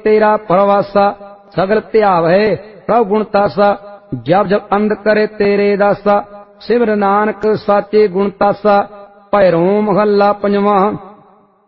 तेरा परवासा। सगल ध्यावै प्रभु गुण तासा, जब जब अंध करे तेरे दासा। सिमर नानक साचे गुण तासा। भैरो महला पंजवां।